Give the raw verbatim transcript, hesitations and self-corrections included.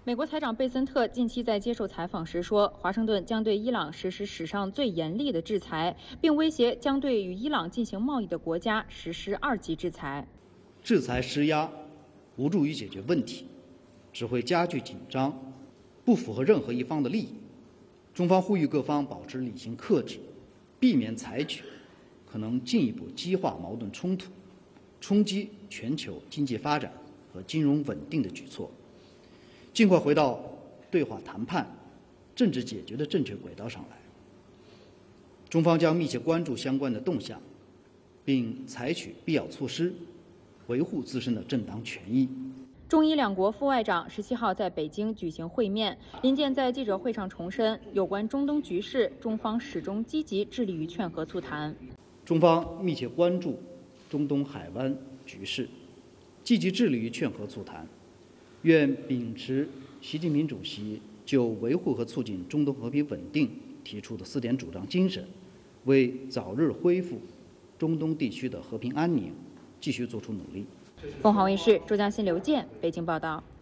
美国财长贝森特近期在接受采访时说，华盛顿将对伊朗实施史上最严厉的制裁，并威胁将对与伊朗进行贸易的国家实施二级制裁。 制裁施压无助于解决问题，只会加剧紧张，不符合任何一方的利益。中方呼吁各方保持理性克制，避免采取可能进一步激化矛盾冲突、冲击全球经济发展和金融稳定的举措。尽快回到对话谈判、政治解决的正确轨道上来。中方将密切关注相关的动向，并采取必要措施，维护自身的正当权益。 中伊两国副外长十七号在北京举行会面，林健在记者会上重申，有关中东局势，中方始终积极致力于劝和促谈。 中方密切关注中东海湾局势，积极致力于劝和促谈。愿秉持习近平主席就维护和促进中东和平稳定提出的四点主张精神，为早日恢复中东地区的和平安宁继续做出努力。 凤凰卫视周江新、刘健北京报道。